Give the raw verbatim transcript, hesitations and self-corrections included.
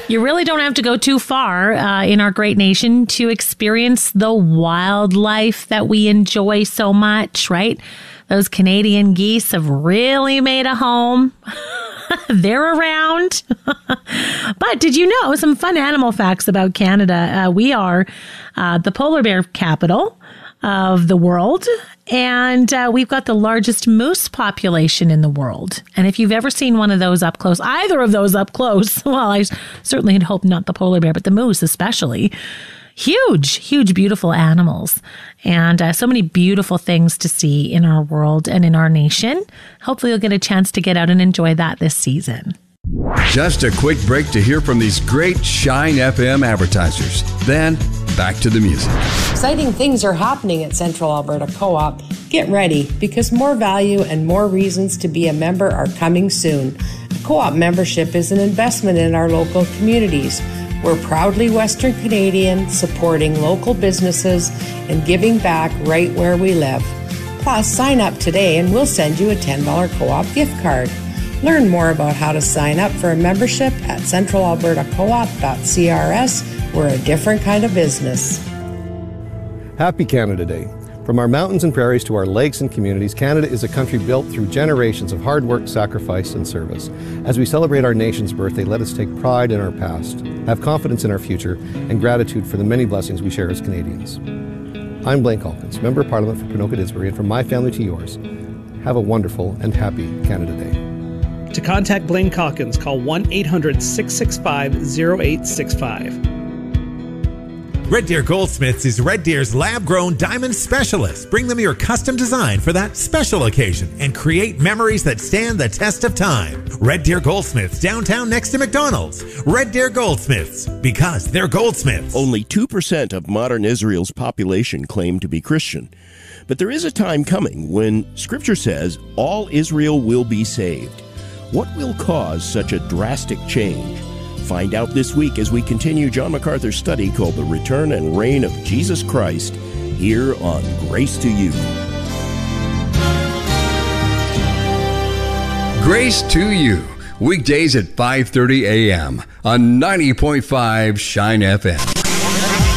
You really don't have to go too far uh, in our great nation to experience the wildlife that we enjoy so much, right? Those Canadian geese have really made a home. They're around. But did you know some fun animal facts about Canada? Uh, we are uh, the polar bear capital of the world, and uh, we've got the largest moose population in the world. And if you've ever seen one of those up close, either of those up close, well, I certainly had hoped not the polar bear, but the moose especially. Huge, huge, beautiful animals, and uh, so many beautiful things to see in our world and in our nation. Hopefully you'll get a chance to get out and enjoy that this season. Just a quick break to hear from these great Shine F M advertisers. Then, back to the music. Exciting things are happening at Central Alberta Co-op. Get ready, because more value and more reasons to be a member are coming soon. A co-op membership is an investment in our local communities. We're proudly Western Canadian, supporting local businesses and giving back right where we live. Plus, sign up today and we'll send you a ten dollars co-op gift card. Learn more about how to sign up for a membership at central alberta co op dot c r s. We're a different kind of business. Happy Canada Day. From our mountains and prairies to our lakes and communities, Canada is a country built through generations of hard work, sacrifice, and service. As we celebrate our nation's birthday, let us take pride in our past, have confidence in our future, and gratitude for the many blessings we share as Canadians. I'm Blaine Calkins, Member of Parliament for Ponoka-Disbury, and from my family to yours, have a wonderful and happy Canada Day. To contact Blaine Calkins, call one eight hundred six six five zero eight six five. Red Deer Goldsmiths is Red Deer's lab-grown diamond specialist. Bring them your custom design for that special occasion and create memories that stand the test of time. Red Deer Goldsmiths, downtown next to McDonald's. Red Deer Goldsmiths, because they're goldsmiths. Only two percent of modern Israel's population claim to be Christian. But there is a time coming when Scripture says all Israel will be saved. What will cause such a drastic change? Find out this week as we continue John MacArthur's study called The Return and Reign of Jesus Christ here on Grace to You. Grace to You, weekdays at five thirty a.m. on ninety point five Shine F M.